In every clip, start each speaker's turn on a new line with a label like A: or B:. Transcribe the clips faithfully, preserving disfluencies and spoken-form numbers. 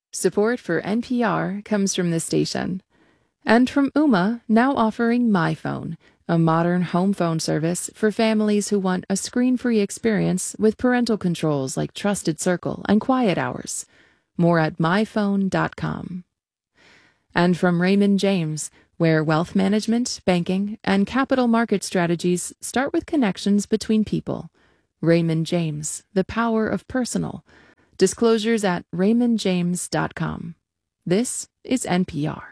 A: Support for N P R comes from this station. And from Ooma, now offering MyPhone, a modern home phone service for families who want a screen-free experience with parental controls like Trusted Circle and Quiet Hours. More at my phone dot com. And from Raymond James, where wealth management, banking, and capital market strategies start with connections between people. Raymond James, the power of personal. Disclosures at raymond james dot com. This is N P R.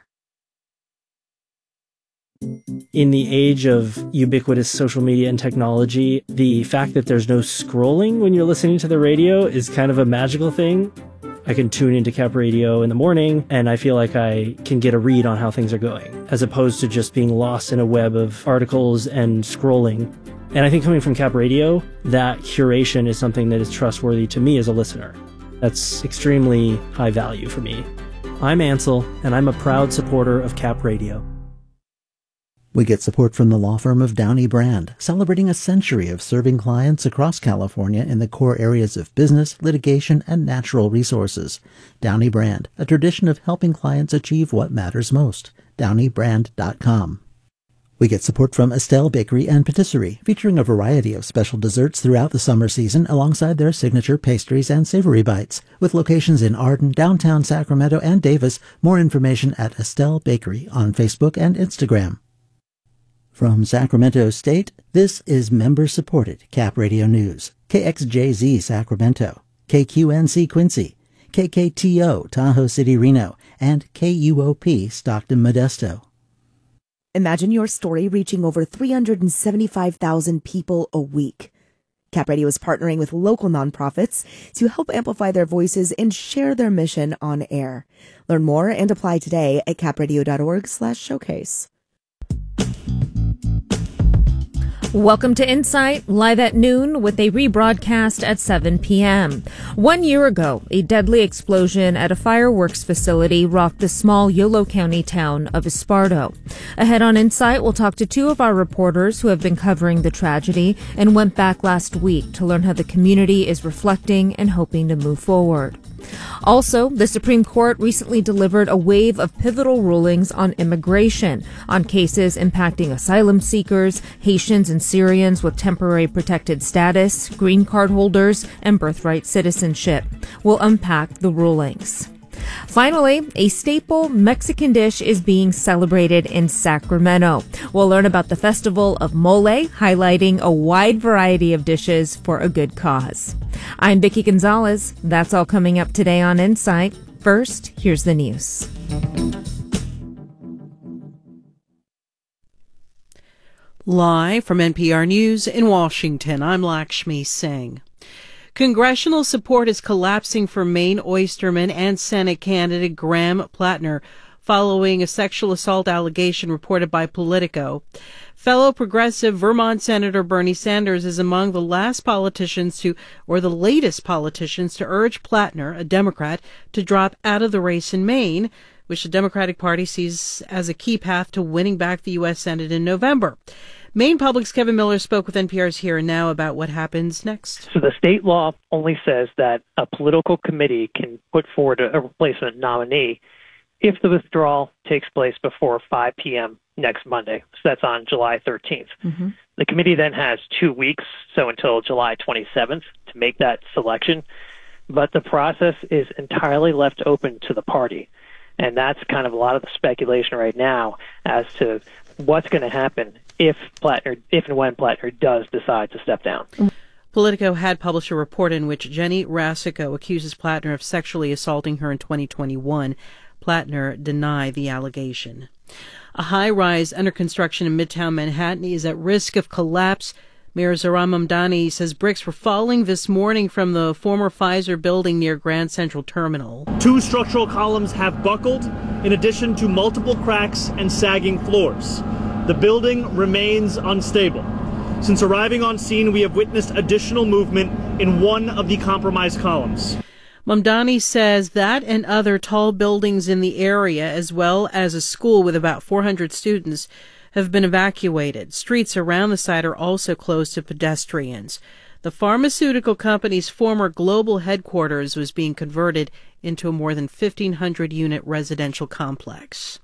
B: In the age of ubiquitous social media and technology, the fact that there's no scrolling when you're listening to the radio is kind of a magical thing. I can tune into Cap Radio in the morning, and I feel like I can get a read on how things are going, as opposed to just being lost in a web of articles and scrolling. And I think coming from Cap Radio, that curation is something that is trustworthy to me as a listener. That's extremely high value for me. I'm Ansel, and I'm a proud supporter of Cap Radio.
C: We get support from the law firm of Downey Brand, celebrating a century of serving clients across California in the core areas of business, litigation, and natural resources. Downey Brand, a tradition of helping clients achieve what matters most. downey brand dot com. We get support from Estelle Bakery and Patisserie, featuring a variety of special desserts throughout the summer season alongside their signature pastries and savory bites. With locations in Arden, downtown Sacramento, and Davis, more information at Estelle Bakery on Facebook and Instagram. From Sacramento State, this is member-supported Cap Radio News. K X J Z Sacramento, K Q N C Quincy, K K T O Tahoe City Reno, and K U O P Stockton Modesto.
D: Imagine your story reaching over three hundred seventy-five thousand people a week. Cap Radio is partnering with local nonprofits to help amplify their voices and share their mission on air. Learn more and apply today at capradio.org slash showcase.
E: Welcome to Insight, live at noon with a rebroadcast at seven p.m. One year ago, a deadly explosion at a fireworks facility rocked the small Yolo County town of Esparto. Ahead on Insight, we'll talk to two of our reporters who have been covering the tragedy and went back last week to learn how the community is reflecting and hoping to move forward. Also, the Supreme Court recently delivered a wave of pivotal rulings on immigration, on cases impacting asylum seekers, Haitians and Syrians with temporary protected status, green card holders, and birthright citizenship. We'll unpack the rulings. Finally, a staple Mexican dish is being celebrated in Sacramento. We'll learn about the Festival of Mole, highlighting a wide variety of dishes for a good cause. I'm Vicki Gonzalez. That's all coming up today on Insight. First, here's the news.
F: Live from N P R News in Washington, I'm Lakshmi Singh. Congressional support is collapsing for Maine oysterman and Senate candidate Graham Plattner following a sexual assault allegation reported by Politico. Fellow progressive Vermont Senator Bernie Sanders is among the last politicians to, or the latest politicians to urge Plattner, a Democrat, to drop out of the race in Maine, which the Democratic Party sees as a key path to winning back the U S Senate in November. Maine Public's Kevin Miller spoke with N P R's Here and Now about what happens next.
G: So the state law only says that a political committee can put forward a replacement nominee if the withdrawal takes place before five p.m. next Monday. So that's on July thirteenth. Mm-hmm. The committee then has two weeks, so until July twenty-seventh, to make that selection. But the process is entirely left open to the party. And that's kind of a lot of the speculation right now as to what's going to happen if Plattner, if and when Plattner does decide to step down.
F: Politico had published a report in which Jenny Rasico accuses Plattner of sexually assaulting her in twenty twenty-one. Plattner denied the allegation. A high-rise under construction in Midtown Manhattan is at risk of collapse. Mayor Zohran Mamdani says bricks were falling this morning from the former Pfizer building near Grand Central Terminal.
H: Two structural columns have buckled, in addition to multiple cracks and sagging floors. The building remains unstable. Since arriving on scene, we have witnessed additional movement in one of the compromised columns.
F: Mamdani says that and other tall buildings in the area, as well as a school with about four hundred students, have been evacuated. Streets around the site are also closed to pedestrians. The pharmaceutical company's former global headquarters was being converted into a more than fifteen hundred unit residential complex.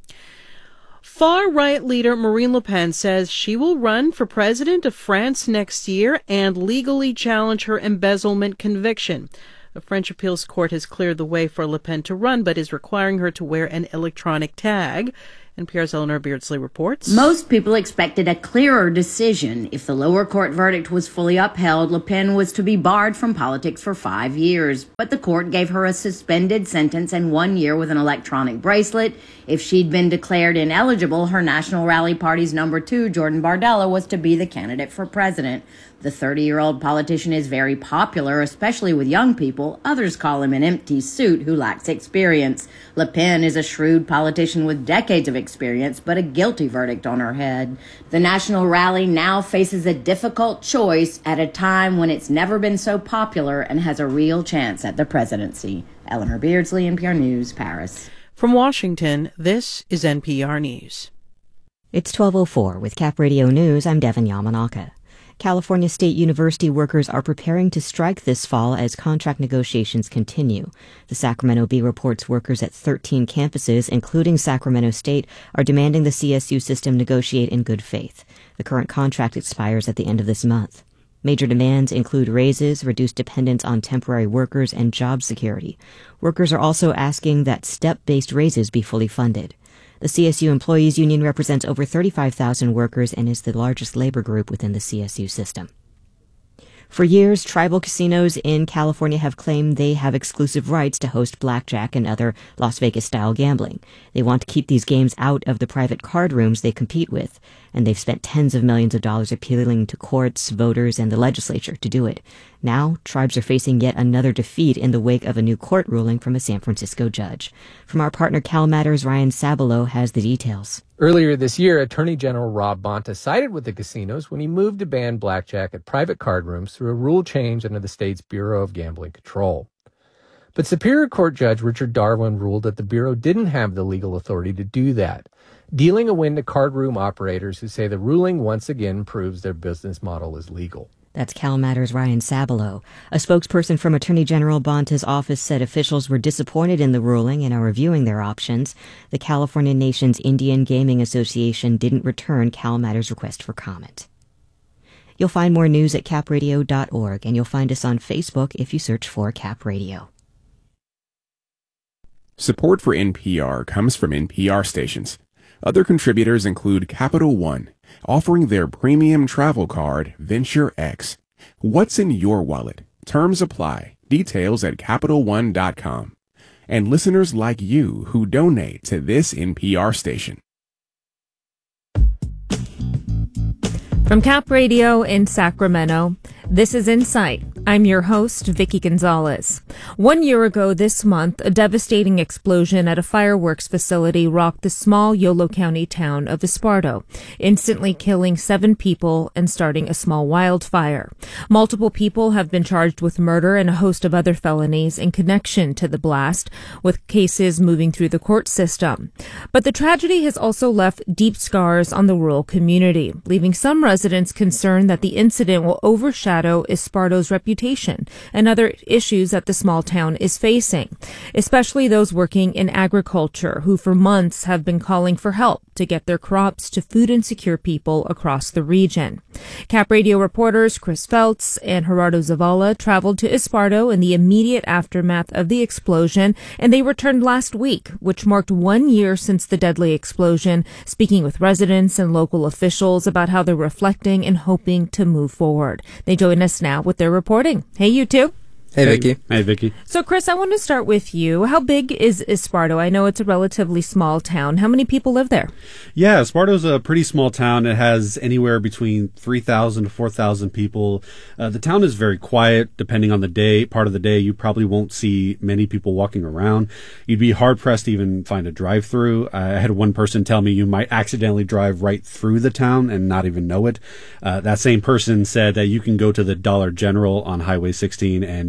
F: Far-right leader Marine Le Pen says she will run for president of France next year and legally challenge her embezzlement conviction. The French appeals court has cleared the way for Le Pen to run, but is requiring her to wear an electronic tag. N P R's Eleanor Beardsley reports.
I: Most people expected a clearer decision. If the lower court verdict was fully upheld, Le Pen was to be barred from politics for five years. But the court gave her a suspended sentence and one year with an electronic bracelet. If she'd been declared ineligible, her National Rally Party's number two, Jordan Bardella, was to be the candidate for president. The thirty-year-old politician is very popular, especially with young people. Others call him an empty suit who lacks experience. Le Pen is a shrewd politician with decades of experience, but a guilty verdict on her head. The National Rally now faces a difficult choice at a time when it's never been so popular and has a real chance at the presidency. Eleanor Beardsley, N P R News, Paris.
F: From Washington, this is N P R News.
J: It's twelve oh four with Cap Radio News. I'm Devin Yamanaka. California State University workers are preparing to strike this fall as contract negotiations continue. The Sacramento Bee reports workers at thirteen campuses, including Sacramento State, are demanding the C S U system negotiate in good faith. The current contract expires at the end of this month. Major demands include raises, reduced dependence on temporary workers, and job security. Workers are also asking that step-based raises be fully funded. The C S U Employees Union represents over thirty-five thousand workers and is the largest labor group within the C S U system. For years, tribal casinos in California have claimed they have exclusive rights to host blackjack and other Las Vegas-style gambling. They want to keep these games out of the private card rooms they compete with, and they've spent tens of millions of dollars appealing to courts, voters, and the legislature to do it. Now, tribes are facing yet another defeat in the wake of a new court ruling from a San Francisco judge. From our partner Cal Matters, Ryan Sabalo has the details.
K: Earlier this year, Attorney General Rob Bonta sided with the casinos when he moved to ban blackjack at private card rooms through a rule change under the state's Bureau of Gambling Control. But Superior Court Judge Richard Darwin ruled that the Bureau didn't have the legal authority to do that, dealing a win to card room operators who say the ruling once again proves their business model is legal.
J: That's Cal Matters' Ryan Sabalo. A spokesperson from Attorney General Bonta's office said officials were disappointed in the ruling and are reviewing their options. The California Nation's Indian Gaming Association didn't return Cal Matters' request for comment. You'll find more news at cap radio dot org, and you'll find us on Facebook if you search for Cap Radio.
L: Support for N P R comes from N P R stations. Other contributors include Capital One, offering their premium travel card, Venture X. What's in your wallet? Terms apply. Details at Capital One dot com. And listeners like you who donate to this N P R station.
E: From Cap Radio in Sacramento, this is Insight. I'm your host, Vicky Gonzalez. One year ago this month, a devastating explosion at a fireworks facility rocked the small Yolo County town of Esparto, instantly killing seven people and starting a small wildfire. Multiple people have been charged with murder and a host of other felonies in connection to the blast, with cases moving through the court system. But the tragedy has also left deep scars on the rural community, leaving some residents concerned that the incident will overshadow Esparto's reputation and other issues that the small town is facing, especially those working in agriculture who for months have been calling for help to get their crops to food insecure people across the region. Cap Radio reporters Chris Feltz and Gerardo Zavala traveled to Esparto in the immediate aftermath of the explosion, and they returned last week, which marked one year since the deadly explosion, speaking with residents and local officials about how they're reflecting and hoping to move forward. They join us now with their reporting. Hey, you two.
M: Hey, Vicky.
N: Hey, Vicky.
E: So, Chris, I want to start with you. How big is Esparto? I know it's a relatively small town. How many people live there?
N: Yeah, Esparto's a pretty small town. It has anywhere between three thousand to four thousand people. Uh, the town is very quiet. Depending on the day, part of the day, you probably won't see many people walking around. You'd be hard-pressed to even find a drive-through. I had one person tell me you might accidentally drive right through the town and not even know it. Uh, that same person said that you can go to the Dollar General on Highway sixteen and you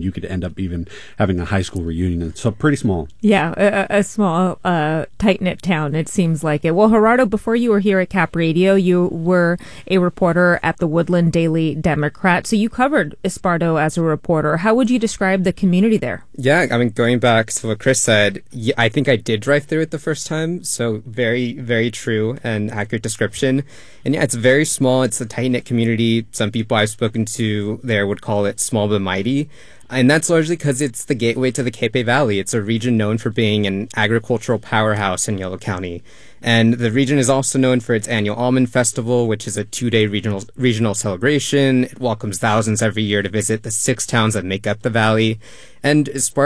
N: you could end up even having a high school reunion. So pretty small.
E: Yeah, a, a small, uh, tight-knit town, it seems like it. Well, Gerardo, before you were here at Cap Radio, you were a reporter at the Woodland Daily Democrat. So you covered Esparto as a reporter. How would you describe the community there?
M: Yeah, I mean, going back to what Chris said, yeah, I think I did drive through it the first time. So very, very true and accurate description. And yeah, it's very small. It's a tight-knit community. Some people I've spoken to there would call it small but mighty. And that's largely because it's the gateway to the Capay Valley. It's a region known for being an agricultural powerhouse in Yolo County. And the region is also known for its annual Almond Festival, which is a two-day regional regional celebration. It welcomes thousands every year to visit the six towns that make up the valley. And Esparto